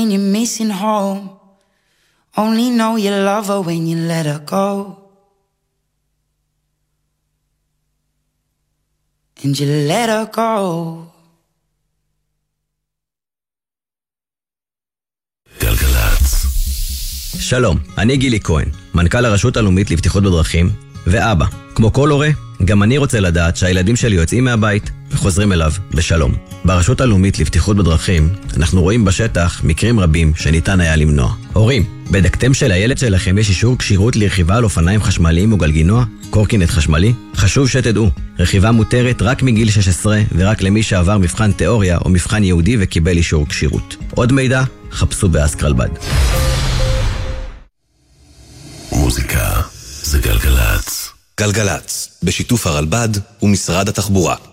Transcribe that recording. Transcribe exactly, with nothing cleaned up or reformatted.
And you're missing home. Only know you love her when you let her go. And you let her go. גלגלצ. שלום, אני גילי כהן, מנכ"ל הרשות הלאומית לבטיחות בדרכים ואבא. כמו כל הורה, גם אני רוצה לדעת שהילדים שלי יוצאים מהבית וחוזרים אליו בשלום. ברשות הלאומית לבטיחות בדרכים אנחנו רואים בשטח מקרים רבים שניתן היה למנוע. הורים, בדקתם שלילד שלכם יש אישור כשירות לרכיבה על אופניים חשמליים או גלגינוע, קורקינט חשמלי? חשוב שתדעו, רכיבה מותרת רק מגיל שש עשרה ורק למי שעבר מבחן תיאוריה או מבחן יהודי וקיבל אישור כשירות. עוד מידע, חפשו באסקרלבד. מוזיקה זה גלגלצ. גלגלצ, בשיתוף הרלב"ד ומשרד התחבורה.